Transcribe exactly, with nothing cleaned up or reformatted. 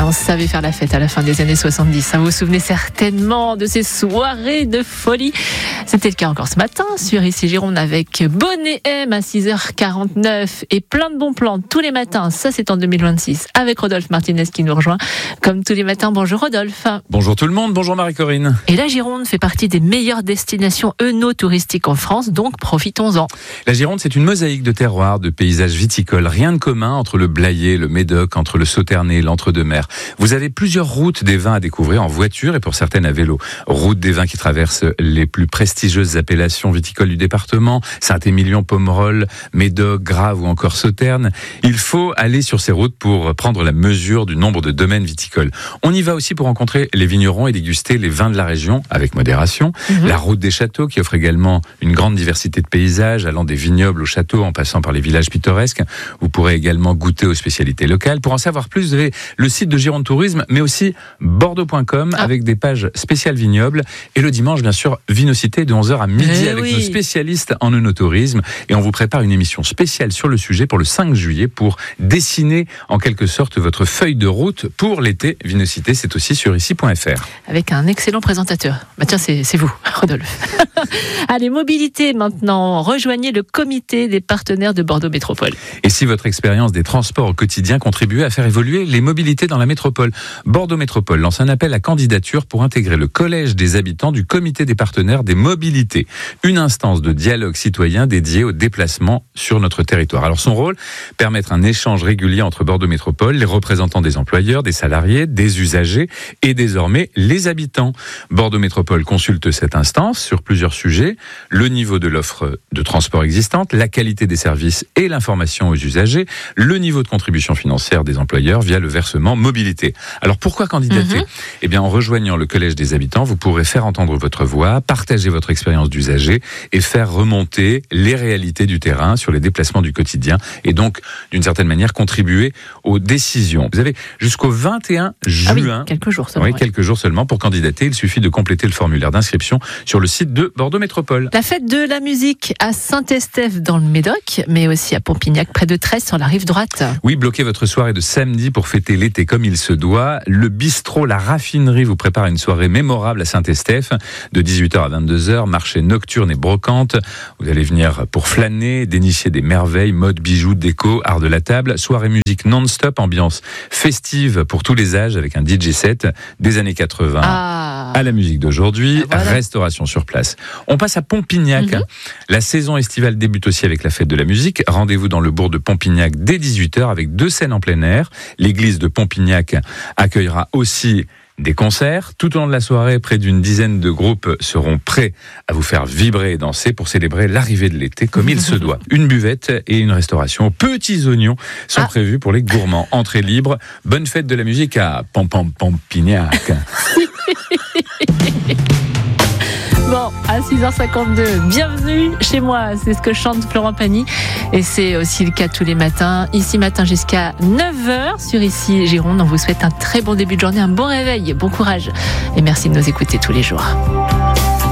on savait faire la fête à la fin des années soixante-dix. Vous vous souvenez certainement de ces soirées de folie. C'était le cas encore ce matin sur Ici Gironde avec Bonnet M à six heures quarante-neuf et plein de bons plans tous les matins. Ça, c'est en deux mille vingt-six avec Rodolphe Martinez qui nous rejoint comme tous les matins. Bonjour Rodolphe. Bonjour tout le monde, bonjour Marie-Corinne. Et la Gironde fait partie des meilleures destinations œnotouristiques en France, donc profitons-en. La Gironde, c'est une mosaïque de terroirs, de paysages viticoles. Rien de commun entre le Blayais, le Médoc, entre le Sauternais, l'Entre-deux-Mers. Vous avez plusieurs routes des vins à découvrir en voiture et pour certaines à vélo. Route des vins qui traversent les plus prestigieuses appellations viticoles du département, Saint-Émilion, Pomerol, Médoc, Graves ou encore Sauternes. Il faut aller sur ces routes pour prendre la mesure du nombre de domaines viticoles. On y va aussi pour rencontrer les vignerons et déguster les vins de la région avec modération. Mmh. La route des châteaux qui offre également une grande diversité de paysages, allant des vignobles aux châteaux en passant par les villages pittoresques. Vous pourrez également goûter aux spécialités locales. Pour en savoir plus, vous avez le site de Gironde Tourisme, mais aussi bordeaux point com ah. avec des pages spéciales vignobles. Et le dimanche, bien sûr, Vinocité de onze heures à midi eh avec oui. nos spécialistes en œnotourisme. Et on vous prépare une émission spéciale sur le sujet pour le cinq juillet pour dessiner en quelque sorte votre feuille de route pour l'été. Vinocité, c'est aussi sur ici point f r. Avec un excellent présentateur. Bah tiens, c'est, c'est vous, Rodolphe. Allez, mobilité maintenant. Rejoignez le comité des partenaires de Bordeaux Métropole. Et si votre expérience des transports au quotidien contribuait à faire évoluer les mobilités dans la métropole, Bordeaux Métropole lance un appel à candidature pour intégrer le collège des habitants du comité des partenaires des mobilités, une instance de dialogue citoyen dédiée aux déplacements sur notre territoire. Alors son rôle, permettre un échange régulier entre Bordeaux Métropole, les représentants des employeurs, des salariés, des usagers et désormais les habitants. Bordeaux Métropole consulte cette instance sur plusieurs sujets, le niveau de l'offre de transport existante, la qualité des services et l'information aux usagers, le niveau de contribution financière des employeurs via le versement mobilité. Alors pourquoi candidater ? Mmh. Eh bien en rejoignant le collège des habitants, vous pourrez faire entendre votre voix, partager votre expérience d'usager et faire remonter les réalités du terrain sur les déplacements du quotidien et donc d'une certaine manière contribuer aux décisions. Vous avez jusqu'au vingt et un juin, ah oui, quelques jours seulement. Oui, ouais. quelques jours seulement pour candidater. Il suffit de compléter le formulaire d'inscription sur le site de Bordeaux Métropole. La fête de la musique à Saint-Estèphe dans le Médoc, mais aussi à Pompignac près de Tresse sur la rive droite. Oui, bloquez votre soirée de samedi pour fêter l'été comme il se doit. Le bistrot La Raffinerie vous prépare une soirée mémorable à Saint-Estèphe de dix-huit heures à vingt-deux heures, marché nocturne et brocante. Vous allez venir pour flâner, dénicher des merveilles, mode, bijoux, déco, art de la table, soirée musique non-stop, ambiance festive pour tous les âges avec un D J set des années quatre-vingts ah. à la musique d'aujourd'hui, ah, voilà. Restauration sur place. On passe à Pompignac. Mm-hmm. La saison estivale débute aussi avec la fête de la musique. Rendez-vous dans le bourg de Pompignac dès dix-huit heures avec deux scènes en plein air. L'église de Pompignac accueillera aussi des concerts. Tout au long de la soirée, près d'une dizaine de groupes seront prêts à vous faire vibrer et danser pour célébrer l'arrivée de l'été comme il se doit. Une buvette et une restauration aux petits oignons sont ah. prévus pour les gourmands. Entrée libre. Bonne fête de la musique à Pom Pom Pompignac. Bon, à six heures cinquante-deux, bienvenue chez moi, c'est ce que chante Florent Pagny et c'est aussi le cas tous les matins, ici matin jusqu'à neuf heures sur Ici Gironde. On vous souhaite un très bon début de journée, un bon réveil, bon courage et merci de nous écouter tous les jours.